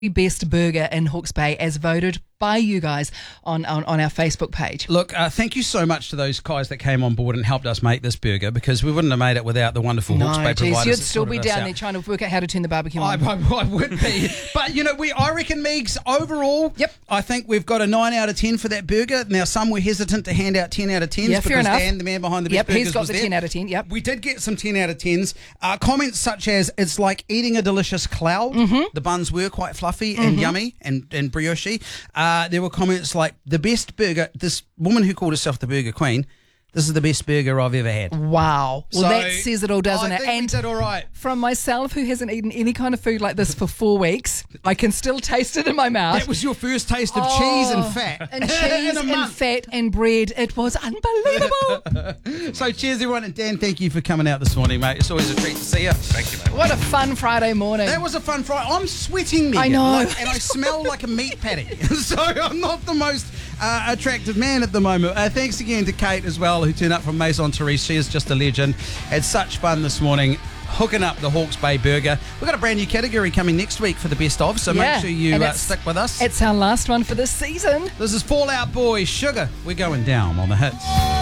best burger in Hawke's Bay as voted by you guys on our Facebook page. Look, thank you so much to those guys that came on board and helped us make this burger, because we wouldn't have made it without the wonderful Hawke's Bay providers. You'd still be down there trying to work out how to turn the barbecue on. I would be. But, I reckon, Meegs, overall, I think we've got a 9 out of 10 for that burger. Now, some were hesitant to hand out 10 out of 10s because Dan, the man behind the best burgers, he's got the 10 out of 10, We did get some 10 out of 10s. Comments such as, it's like eating a delicious cloud. The buns were quite fluffy and yummy and brioche. There were comments like, the best burger, this woman who called herself the Burger Queen, this is the best burger I've ever had. Wow. Well, that says it all, doesn't it? I think we did all right. From myself, who hasn't eaten any kind of food like this for 4 weeks, I can still taste it in my mouth. That was your first taste of cheese and fat. And cheese and fat and bread. It was unbelievable. So cheers, everyone. And Dan, thank you for coming out this morning, mate. It's always a treat to see you. Thank you, mate. What a fun Friday morning. That was a fun Friday. I'm sweating, Megan. I know. And I smell like a meat patty. So I'm not the most attractive man at the moment. Thanks again to Kate as well, who turned up from Maison Therese. She is just a legend. Had such fun this morning hooking up the Hawke's Bay burger. We've got a brand new category coming next week for the best of, so make sure you stick with us. It's our last one for this season. This is Fall Out Boy, Sugar. We're going down on the hits.